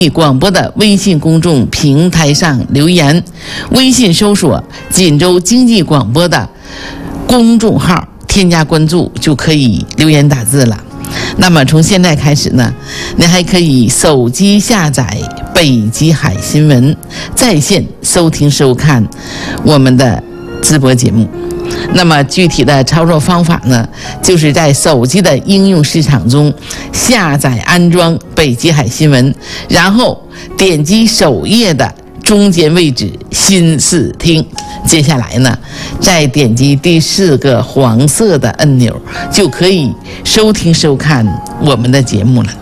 广播的微信公众平台上留言，微信搜索锦州经济广播的公众号，添加关注就可以留言打字了。那么从现在开始呢，您还可以手机下载北极海新闻，在线收听收看我们的直播节目。那么具体的操作方法呢，就是在手机的应用市场中下载安装北极海新闻，然后点击首页的中间位置新视听，接下来呢再点击第4个黄色的按钮，就可以收听收看我们的节目了。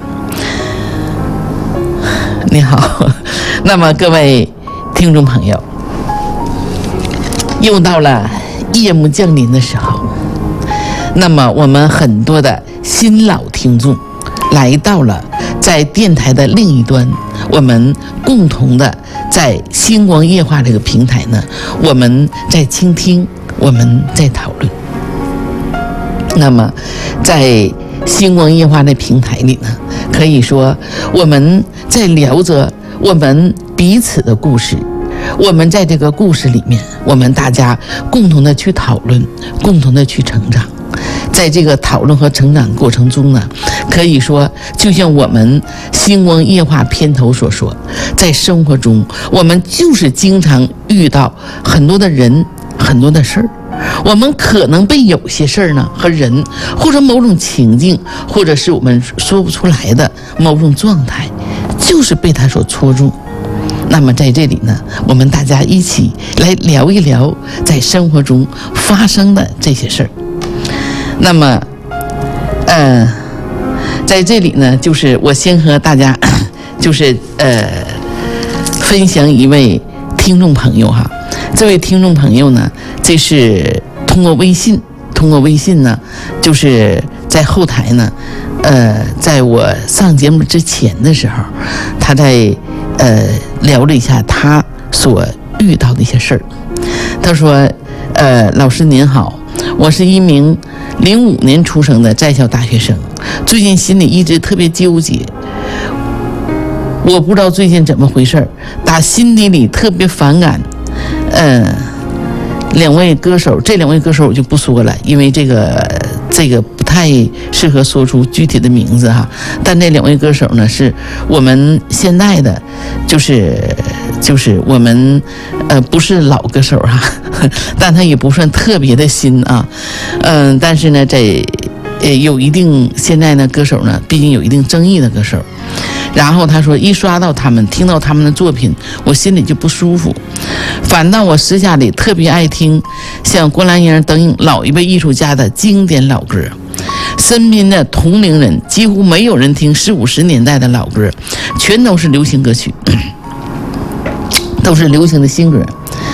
你好，那么各位听众朋友，又到了夜幕降临的时候，那么我们很多的新老听众来到了在电台的另一端，我们共同的在星光夜话这个平台呢，我们在倾听，我们在讨论。那么在星光夜话的平台里呢，可以说我们在聊着我们彼此的故事，我们在这个故事里面，我们大家共同的去讨论，共同的去成长。在这个讨论和成长过程中呢，可以说就像我们星光夜话片头所说，在生活中我们就是经常遇到很多的人，很多的事儿，我们可能被有些事儿呢和人，或者某种情境，或者是我们说不出来的某种状态，就是被他所戳中。那么在这里呢，我们大家一起来聊一聊在生活中发生的这些事儿。那么在这里呢，就是我先和大家就是分享一位听众朋友哈。这位听众朋友呢，这是通过微信呢，就是在后台呢，在我上节目之前的时候，他在聊了一下他所遇到的一些事儿。他说老师您好，我是一名05年出生的在校大学生，最近心里一直特别纠结，我不知道最近怎么回事，打心底里特别反感两位歌手，这两位歌手我就不说了，因为这个不太适合说出具体的名字哈。但这两位歌手呢，是我们现在的，就是我们不是老歌手哈，但他也不算特别的新啊，但是呢，有一定现在呢歌手呢，毕竟有一定争议的歌手。然后他说，一刷到他们，听到他们的作品，我心里就不舒服，反倒我私下里特别爱听像郭兰英等老一辈艺术家的经典老歌。身边的同龄人几乎没有人听40、50年代的老歌，全都是流行歌曲，都是流行的新歌。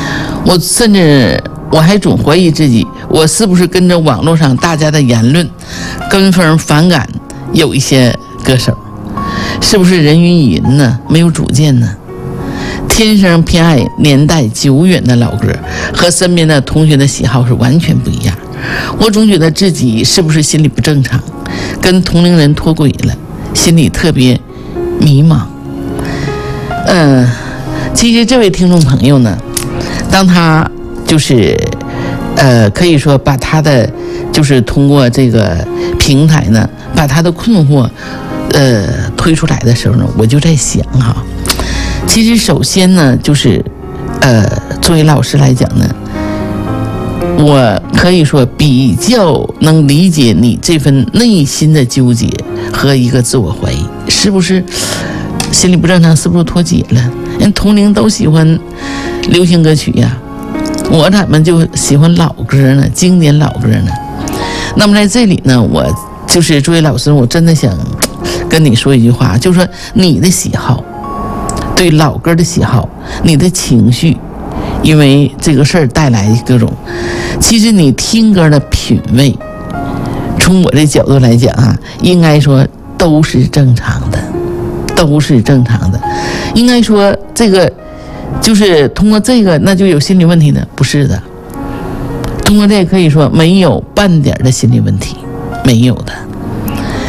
我还总怀疑自己，我是不是跟着网络上大家的言论跟风反感有一些歌手，是不是人云亦云呢？没有主见呢？天生偏爱年代久远的老歌，和身边的同学的喜好是完全不一样。我总觉得自己是不是心理不正常，跟同龄人脱轨了，心里特别迷茫。其实这位听众朋友呢，当他就是可以说把他的就是通过这个平台呢，把他的困惑推出来的时候呢，我就在想哈，其实首先呢，就是作为老师来讲呢，我可以说比较能理解你这份内心的纠结和一个自我怀疑，是不是心理不正常，是不是脱节了？人同龄都喜欢流行歌曲呀，我怎么就喜欢老歌呢？经典老歌呢？那么在这里呢，我就是作为老师，我真的想跟你说一句话，就是说你的喜好，对老歌的喜好，你的情绪，因为这个事儿带来的各种，其实你听歌的品味，从我的角度来讲啊，应该说都是正常的，都是正常的。应该说这个就是通过这个那就有心理问题呢？不是的，通过这个可以说没有半点的心理问题，没有的。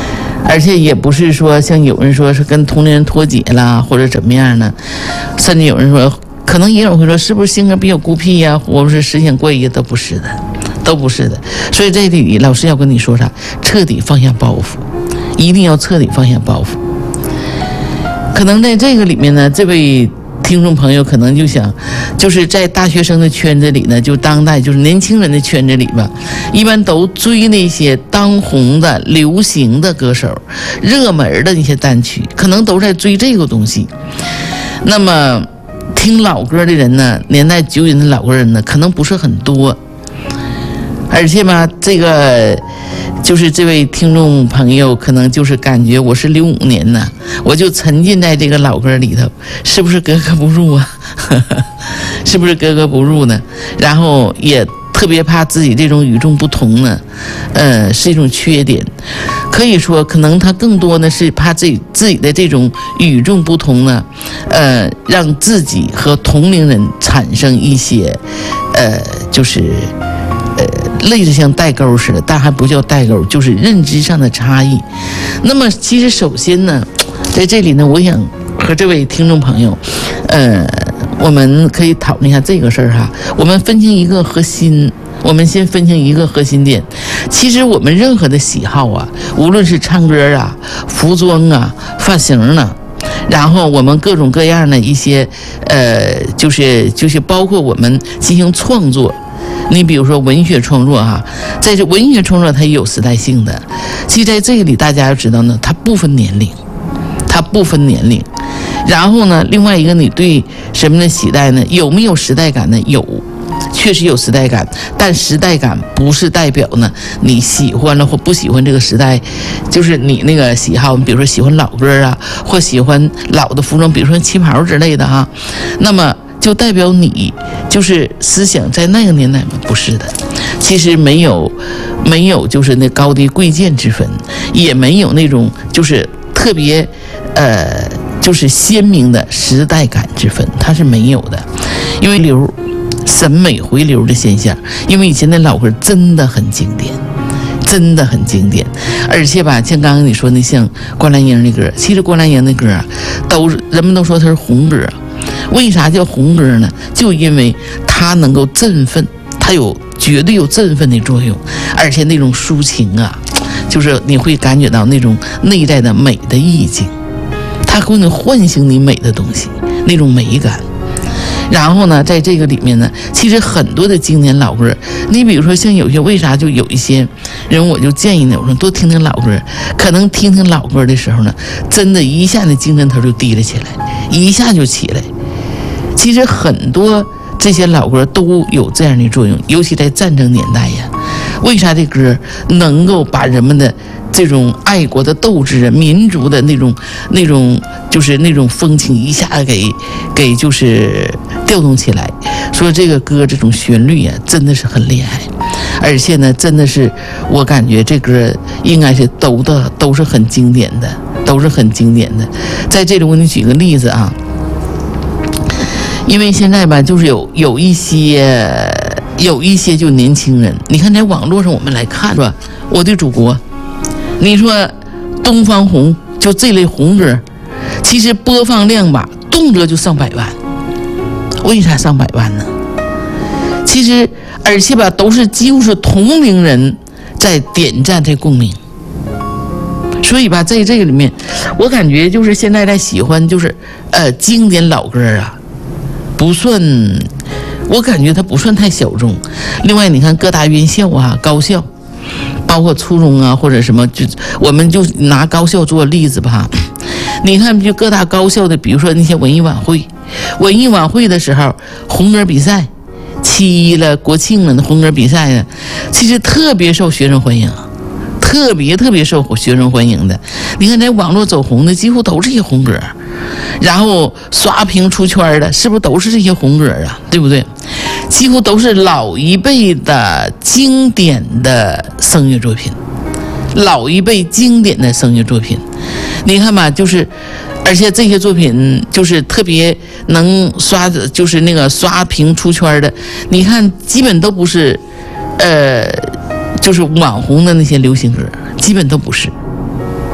而且也不是说像有人说是跟同龄人脱节啦，或者怎么样呢，甚至有人说可能也有人会说是不是性格比较孤僻呀，或者是思想怪异，都不是的，都不是的。所以在这里老师要跟你说啥，彻底放下包袱，一定要彻底放下包袱。可能在这个里面呢，这位听众朋友可能就想，就是在大学生的圈子里呢，就当代就是年轻人的圈子里吧，一般都追那些当红的流行的歌手，热门的那些单曲，可能都在追这个东西。那么听老歌的人呢，年代久远的老歌人呢，可能不是很多。而且嘛，这个就是这位听众朋友可能就是感觉我是65年呢，我就沉浸在这个老歌里头，是不是格格不入啊？是不是格格不入呢？然后也特别怕自己这种与众不同呢，是一种缺点。可以说，可能他更多呢是怕自己的这种与众不同呢，让自己和同龄人产生一些，就是类似像代沟似的，但还不叫代沟，就是认知上的差异。那么，其实首先呢，在这里呢，我想和这位听众朋友，我们可以讨论一下这个事儿哈。我们分清一个核心，我们先分清一个核心点。其实我们任何的喜好啊，无论是唱歌啊、服装啊、发型啊，然后我们各种各样的一些，就是包括我们进行创作。你比如说文学创作哈，在这文学创作它也有时代性的。其实在这里大家要知道呢，它不分年龄，它不分年龄。然后呢，另外一个你对什么的喜爱呢？有没有时代感呢？有，确实有时代感，但时代感不是代表呢你喜欢了或不喜欢这个时代，就是你那个喜好，比如说喜欢老歌啊，或喜欢老的服装，比如说旗袍之类的哈，那么就代表你就是思想在那个年代吗？不是的，其实没有就是那高低贵贱之分，也没有那种就是特别就是鲜明的时代感之分，它是没有的。因为审美回流的现象，因为以前的老歌真的很经典，真的很经典。而且吧，像刚刚你说那像关兰英的歌，其实关兰英的歌啊，人们都说它是红歌。为啥叫红歌呢？就因为它能够振奋，它绝对有振奋的作用，而且那种抒情啊，就是你会感觉到那种内在的美的意境，它会能唤醒你美的东西，那种美感。然后呢，在这个里面呢，其实很多的经典老歌，你比如说像有些为啥就有一些人，我就建议呢，我说多听听老歌，可能听听老歌的时候呢，真的一下子精神头就低了起来，一下就起来。其实很多这些老歌都有这样的作用，尤其在战争年代呀，为啥这歌能够把人们的这种爱国的斗志啊、民族的那种就是那种风情一下给就是调动起来。说这个歌这种旋律啊，真的是很厉害，而且呢，真的是我感觉这歌应该是都是很经典的，都是很经典的。在这里我给你举个例子啊，因为现在吧，就是有一些就年轻人，你看在网络上我们来看是吧？我的祖国，你说东方红就这类红歌，其实播放量吧，动辄就上百万。为啥上百万呢？其实而且吧，都是几乎是同龄人在点赞在共鸣。所以吧，在这个里面，我感觉就是现在在喜欢就是经典老歌啊，不算，我感觉它不算太小众。另外，你看各大院校啊、高校，包括初中啊或者什么，我们就拿高校做例子吧。你看，就各大高校的，比如说那些文艺晚会的时候，红歌比赛，7·1了、国庆了，那红歌比赛呢，其实特别受学生欢迎，特别受学生欢迎的。你看在网络走红的几乎都是这些红歌，然后刷屏出圈的，是不是都是这些红歌啊？对不对？几乎都是老一辈的经典的声乐作品，老一辈经典的声乐作品。你看吧，就是而且这些作品就是特别能刷，就是那个刷屏出圈的，你看基本都不是就是网红的那些流行歌，基本都不是。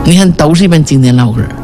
你看都是一般经典老歌。